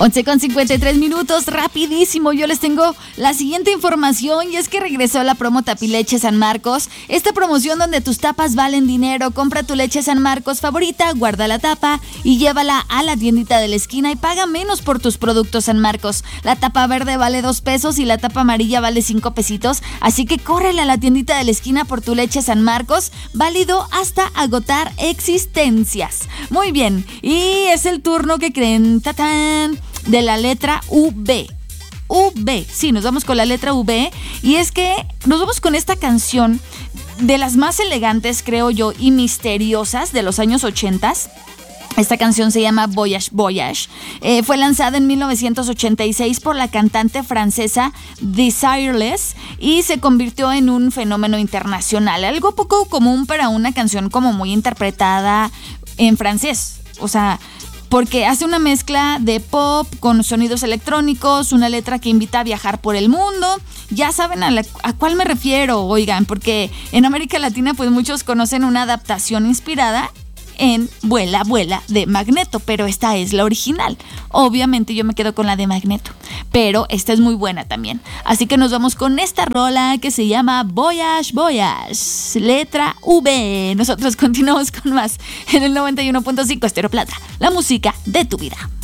11:53, rapidísimo. Yo les tengo la siguiente información y es que regresó la promo Tapileche San Marcos. Esta promoción donde tus tapas valen dinero. Compra tu leche San Marcos favorita, guarda la tapa y llévala a la tiendita de la esquina y paga menos por tus productos San Marcos. La tapa verde vale 2 pesos y la tapa amarilla vale 5 pesitos. Así que córrele a la tiendita de la esquina por tu leche San Marcos, válido hasta agotar existencias. Muy bien, y es el turno que creen, ¡tatán!, de la letra V. Sí, nos vamos con la letra V. Y es que nos vamos con esta canción de las más elegantes, creo yo, y misteriosas de los años 80. Esta canción se llama Voyage Voyage. Fue lanzada en 1986 por la cantante francesa Desireless y se convirtió en un fenómeno internacional. Algo poco común para una canción como muy interpretada en francés. O sea, porque hace una mezcla de pop con sonidos electrónicos, una letra que invita a viajar por el mundo. Ya saben a cuál me refiero, oigan, porque en América Latina pues muchos conocen una adaptación inspirada en Vuela, Vuela de Magneto, pero esta es la original. Obviamente yo me quedo con la de Magneto, pero esta es muy buena también. Así que nos vamos con esta rola que se llama Voyage Voyage, letra V. Nosotros continuamos con más en el 91.5 Estéreo Plata, la música de tu vida.